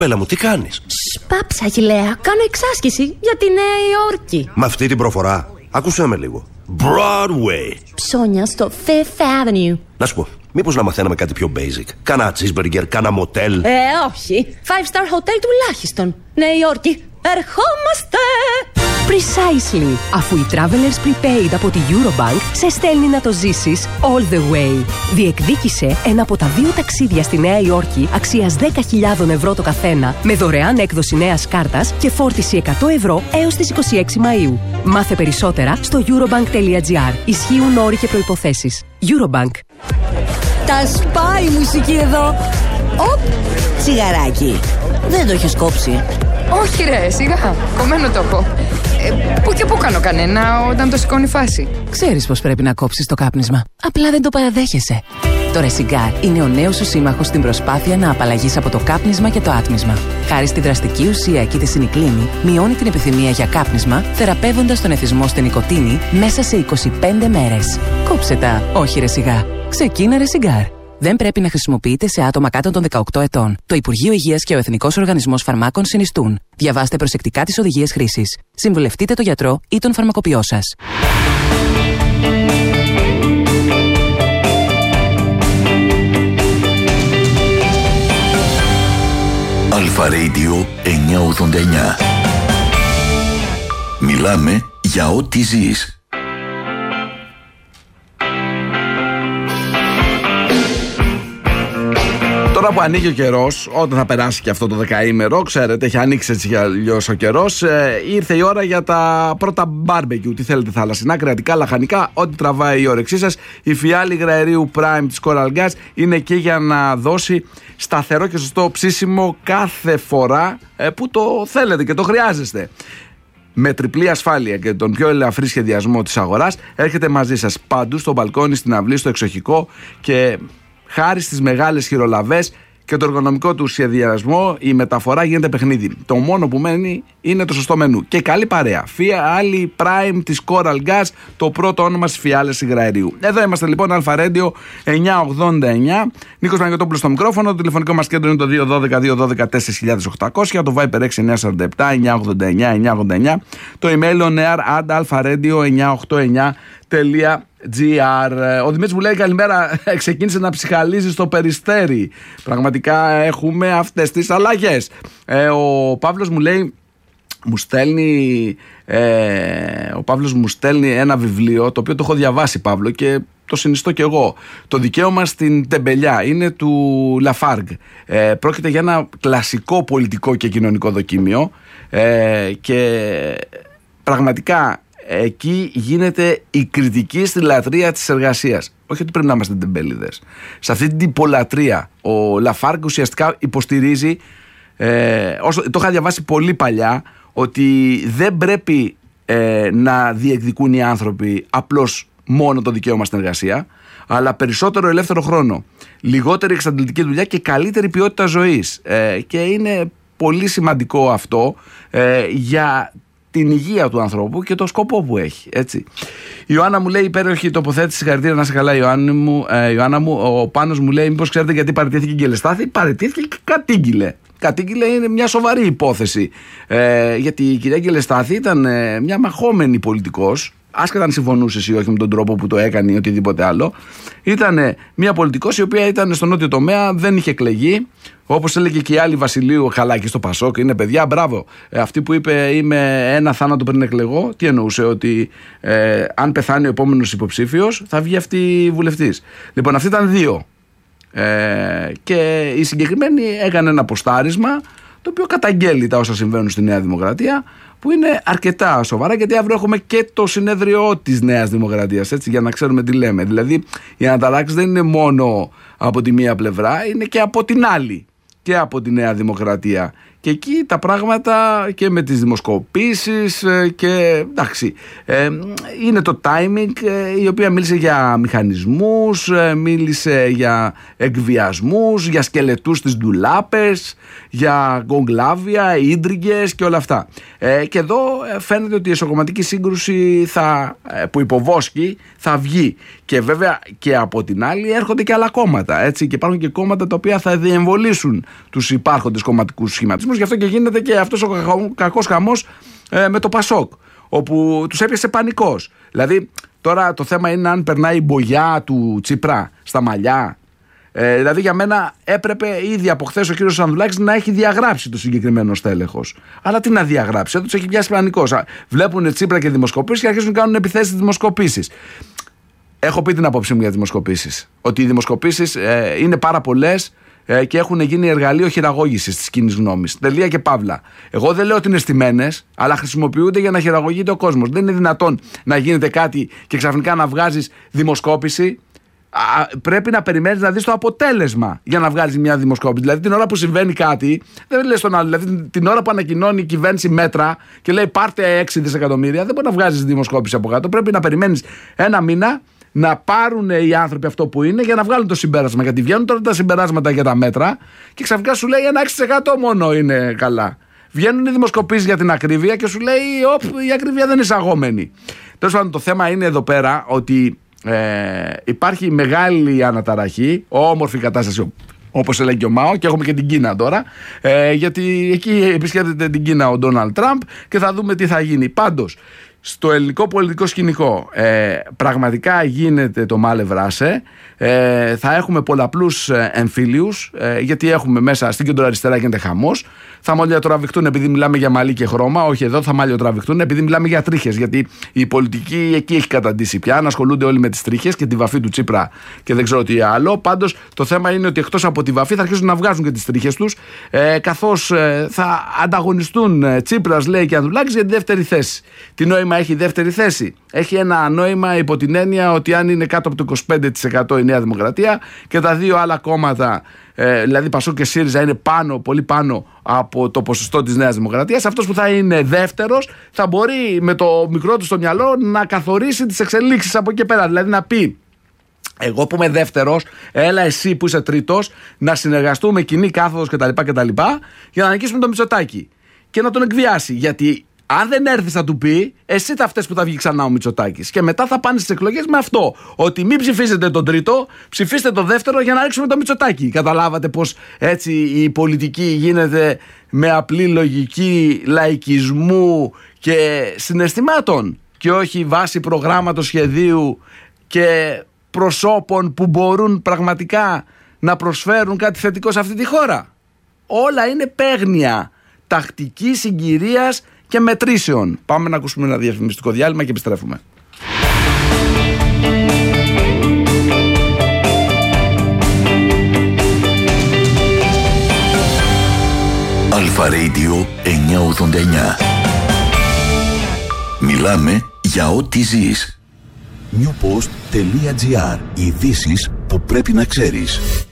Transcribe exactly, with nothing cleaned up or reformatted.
Πέλα μου, τι κάνεις? Σπάψα, Αγγιλέα. Κάνω εξάσκηση για τη Νέα Υόρκη. Με αυτή την προφορά, άκουσέ με λίγο. Broadway. Ψώνια στο Fifth Avenue. Να σου πω, μήπως να μαθαίναμε κάτι πιο basic? Κάνα cheeseburger, κάνα μοτέλ. Ε, όχι. Five star hotel τουλάχιστον. Νέα Υόρκη. Ερχόμαστε! Precisely. Αφού η Travelers Prepaid από τη Eurobank σε στέλνει να το ζήσεις all the way. Διεκδίκησε ένα από τα δύο ταξίδια στη Νέα Υόρκη αξίας δέκα χιλιάδες ευρώ το καθένα, με δωρεάν έκδοση νέας κάρτας και φόρτιση εκατό ευρώ έως τις είκοσι έξι Μαΐου. Μάθε περισσότερα στο eurobank τελεία gr. Ισχύουν όροι και προϋποθέσεις. Eurobank. Τα σπάει η μουσική εδώ. Οπ, τσιγαράκι. Δεν το έχεις κόψει? Όχι ρε, σιγά, κομμένο το έχω. Ε, πού και πού κάνω κανένα όταν το σηκώνει φάση. Ξέρεις πως πρέπει να κόψεις το κάπνισμα, απλά δεν το παραδέχεσαι. Το Resigar είναι ο νέος σου σύμμαχος στην προσπάθεια να απαλλαγείς από το κάπνισμα και το άτμισμα. Χάρη στη δραστική ουσία κητεσινικλίνη, μειώνει την επιθυμία για κάπνισμα, θεραπεύοντας τον εθισμό στην νοικοτήνη μέσα σε είκοσι πέντε μέρες. Κόψε τα, όχι Resigar. Ξεκίνα Resigar. Δεν πρέπει να χρησιμοποιείται σε άτομα κάτω των δεκαοκτώ ετών. Το Υπουργείο Υγείας και ο Εθνικός Οργανισμός Φαρμάκων συνιστούν. Διαβάστε προσεκτικά τις οδηγίες χρήσης. Συμβουλευτείτε τον γιατρό ή τον φαρμακοποιό σας. Αλφα Radio εννιακόσια ογδόντα εννιά. Μιλάμε για ό,τι ζεις. Τώρα που ανοίγει ο καιρός, όταν θα περάσει και αυτό το δεκαήμερο, ξέρετε, έχει ανοίξει έτσι κι αλλιώς ο καιρός, ε, ήρθε η ώρα για τα πρώτα μπάρμπεκιου. Τι θέλετε, θαλασσινά, κρεατικά, λαχανικά, ό,τι τραβάει η όρεξή σας. Η φιάλη γραερίου Prime της Coral Gas είναι εκεί για να δώσει σταθερό και σωστό ψήσιμο κάθε φορά ε, που το θέλετε και το χρειάζεστε. Με τριπλή ασφάλεια και τον πιο ελαφρύ σχεδιασμό της αγοράς, έρχεται μαζί σας παντού, στο μπαλκόνι, στην αυλή, στο εξοχικό, και χάρη στις μεγάλες χειρολαβές και το εργονομικό του σχεδιασμό, η μεταφορά γίνεται παιχνίδι. Το μόνο που μένει είναι το σωστό μενού. Και καλή παρέα. Φιάλη Prime της Coral Gas, το πρώτο όνομα στις φιάλες υγραερίου. Εδώ είμαστε λοιπόν, Αλφα Radio εννιακόσια ογδόντα εννιά. Νίκος Παναγιωτόπουλος στο μικρόφωνο. Το τηλεφωνικό μας κέντρο είναι το δύο ένα δύο δύο ένα δύο τέσσερα οκτακόσια. Το Viper έξι εννιά τέσσερα επτά εννιακόσια ογδόντα εννιά εννιακόσια ογδόντα εννιά. Το email on air at alfaradio εννιακόσια ογδόντα εννιά τελεία gr. Ο Δημήτρης μου λέει καλημέρα, ξεκίνησε να ψυχαλίζει στο Περιστέρι. Πραγματικά έχουμε αυτές τις αλλαγές. Ε, ο Παύλος μου λέει, μου στέλνει ε, ο Παύλος μου στέλνει ένα βιβλίο, το οποίο το έχω διαβάσει, Παύλο, και το συνιστώ κι εγώ. Το δικαίωμα στην τεμπελιά είναι του Λαφάργκ. Ε, πρόκειται για ένα κλασικό πολιτικό και κοινωνικό δοκίμιο ε, και πραγματικά εκεί γίνεται η κριτική στη λατρεία της εργασίας. Όχι ότι πρέπει να είμαστε τεμπέληδες. Σε αυτή την υπολατρεία ο Λαφάργκ ουσιαστικά υποστηρίζει, ε, όσο, το είχα διαβάσει πολύ παλιά, ότι δεν πρέπει ε, να διεκδικούν οι άνθρωποι απλώς μόνο το δικαίωμα στην εργασία, αλλά περισσότερο ελεύθερο χρόνο, λιγότερη εξαντλητική δουλειά και καλύτερη ποιότητα ζωής. Ε, και είναι πολύ σημαντικό αυτό ε, για την υγεία του ανθρώπου και το σκοπό που έχει, έτσι. Η Ιωάννα μου λέει, υπέροχη τοποθέτηση, συγχαρητήρια, να σε καλά Ιωάννη μου, ε, Ιωάννα μου. Ο Πάνος μου λέει, μήπως ξέρετε γιατί παραιτήθηκε η Γκελεστάθη? Παραιτήθηκε και κατήγγειλε. Κατήγγειλε, είναι μια σοβαρή υπόθεση. Ε, γιατί η κυρία Γκελεστάθη ήταν ε, μια μαχόμενη πολιτικός, άσχετα αν συμφωνούσες ή όχι με τον τρόπο που το έκανε ή οτιδήποτε άλλο. Ήταν μια πολιτικός η οποία ήταν στο νότιο τομέα, δεν είχε εκλεγεί. Όπως έλεγε και η άλλη Βασιλείου Χαλάκη στο Πασόκ, είναι παιδιά, μπράβο. Ε, αυτή που είπε είμαι ένα θάνατο πριν εκλεγώ, τι εννοούσε? Ότι ε, αν πεθάνει ο επόμενος υποψήφιος θα βγει αυτή βουλευτής. Λοιπόν, αυτή ήταν δύο. Ε, και η συγκεκριμένη έκανε ένα ποστάρισμα το οποίο καταγγέλει τα όσα συμβαίνουν στη Νέα Δημοκρατία, που είναι αρκετά σοβαρά, γιατί αύριο έχουμε και το συνέδριο της Νέας Δημοκρατίας, έτσι, για να ξέρουμε τι λέμε. Δηλαδή οι αναταράξεις δεν είναι μόνο από τη μία πλευρά, είναι και από την άλλη, και από τη Νέα Δημοκρατία Και εκεί τα πράγματα και με τις δημοσκοπήσεις και εντάξει, ε, είναι το timing. ε, η οποία μίλησε για μηχανισμούς, ε, μίλησε για εκβιασμούς, για σκελετούς στις ντουλάπες, για γκογκλάβια, ίντριγκες και όλα αυτά. Ε, και εδώ φαίνεται ότι η εσωκομματική σύγκρουση θα, που υποβόσκει θα βγει. Και βέβαια και από την άλλη έρχονται και άλλα κόμματα, έτσι, και υπάρχουν και κόμματα τα οποία θα διεμβολήσουν τους υπάρχοντες κομματικούς σχηματισμούς. Γι' αυτό και γίνεται και αυτός ο κακός χαμός ε, με το Πασόκ, όπου τους έπιασε πανικός. Δηλαδή τώρα το θέμα είναι αν περνάει η μπογιά του Τσίπρα στα μαλλιά. Ε, δηλαδή για μένα έπρεπε ήδη από χθες ο κύριος Ανδρουλάκης να έχει διαγράψει το συγκεκριμένο στέλεχος. Αλλά τι να διαγράψει, εδώ τους έχει πιάσει πανικός. Βλέπουν Τσίπρα και δημοσκοπήσεις και αρχίζουν να κάνουν επιθέσεις στις δημοσκοπήσεις. Έχω πει την απόψη μου για τις δημοσκοπήσεις. Ότι οι δημοσκοπήσεις ε, είναι πάρα πολλές ε, και έχουν γίνει εργαλείο χειραγώγησης της κοινής γνώμης. Τελεία και παύλα. Εγώ δεν λέω ότι είναι στημένες, αλλά χρησιμοποιούνται για να χειραγωγείται ο κόσμος. Δεν είναι δυνατόν να γίνεται κάτι και ξαφνικά να βγάζεις δημοσκόπηση. Α, πρέπει να περιμένεις να δεις το αποτέλεσμα για να βγάλεις μια δημοσκόπηση. Δηλαδή την ώρα που συμβαίνει κάτι, δεν λες τον άλλο. Δηλαδή την ώρα που ανακοινώνει η κυβέρνηση μέτρα και λέει πάρτε έξι δισεκατομμύρια, δεν μπορεί να βγάζεις δημοσκόπηση από κάτω. Πρέπει να περιμένεις ένα μήνα να πάρουν οι άνθρωποι αυτό που είναι για να βγάλουν το συμπέρασμα. Γιατί βγαίνουν τώρα τα συμπεράσματα για τα μέτρα και ξαφνικά σου λέει ένα έξι τοις εκατό μόνο είναι καλά. Βγαίνουν οι δημοσκοπήσεις για την ακρίβεια και σου λέει οπ, η ακρίβεια δεν είναι εισαγόμενη. Τέλος πάντων, το θέμα είναι εδώ πέρα ότι Ε, υπάρχει μεγάλη αναταραχή, όμορφη κατάσταση όπως έλεγε και ο Μάο, και έχουμε και την Κίνα τώρα, ε, γιατί εκεί επισκέπτεται την Κίνα ο Ντόναλντ Τραμπ και θα δούμε τι θα γίνει. Πάντως στο ελληνικό πολιτικό σκηνικό ε, πραγματικά γίνεται το μάλε βράσε. ε, θα έχουμε πολλαπλούς εμφύλιους, ε, γιατί έχουμε μέσα στην κεντροαριστερά γίνεται χαμός. Θα μαλλιοτραβηχτούν επειδή μιλάμε για μαλλί και χρώμα. Όχι, εδώ θα μαλλιοτραβηχτούν επειδή μιλάμε για τρίχες. Γιατί η πολιτική εκεί έχει καταντήσει πια να ασχολούνται όλοι με τις τρίχες και τη βαφή του Τσίπρα και δεν ξέρω τι άλλο. Πάντως το θέμα είναι ότι εκτός από τη βαφή θα αρχίσουν να βγάζουν και τις τρίχες τους, ε, καθώς ε, θα ανταγωνιστούν ε, Τσίπρας, λέει, και Ανδρουλάκης για τη δεύτερη θέση. Τι νόημα έχει η δεύτερη θέση? Έχει ένα νόημα υπό την έννοια ότι αν είναι κάτω από το είκοσι πέντε τοις εκατό η Νέα Δημοκρατία και τα δύο άλλα κόμματα, Ε, δηλαδή Πασόκ και ΣΥΡΙΖΑ, είναι πάνω, πολύ πάνω από το ποσοστό της Νέας Δημοκρατίας, αυτός που θα είναι δεύτερος θα μπορεί με το μικρό του στο μυαλό να καθορίσει τις εξελίξεις από εκεί πέρα. Δηλαδή να πει, εγώ που είμαι δεύτερος, έλα εσύ που είσαι τρίτος, να συνεργαστούμε κοινή κάθοδος κτλ. κτλ. Για να νικήσουμε το Μητσοτάκη και να τον εκβιάσει. Γιατί αν δεν έρθει θα του πει, εσύ θα αυτές που θα βγει ξανά ο Μητσοτάκης. Και μετά θα πάνε στις εκλογές με αυτό. Ότι μην ψηφίσετε τον τρίτο, ψηφίστε τον δεύτερο για να ρίξουμε το Μητσοτάκη. Καταλάβατε πως έτσι η πολιτική γίνεται με απλή λογική λαϊκισμού και συναισθημάτων και όχι βάση προγράμματος, σχεδίου και προσώπων που μπορούν πραγματικά να προσφέρουν κάτι θετικό σε αυτή τη χώρα. Όλα είναι παίγνια τακτικής συγκυρίας και μετρήσεων. Πάμε να ακούσουμε ένα διαφημιστικό διάλειμμα και επιστρέφουμε. Αλφα Radio εννιακόσια ογδόντα εννιά. Μιλάμε για ό,τι ζεις. newpost.gr. Ειδήσεις που πρέπει να ξέρεις.